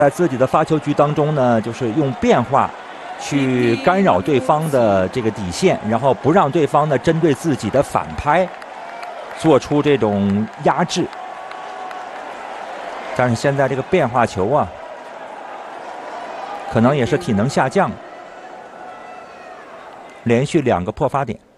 在自己的发球局当中呢，就是用变化去干扰对方的这个底线，然后不让对方呢针对自己的反拍做出这种压制。但是现在这个变化球啊，可能也是体能下降，连续2个破发点。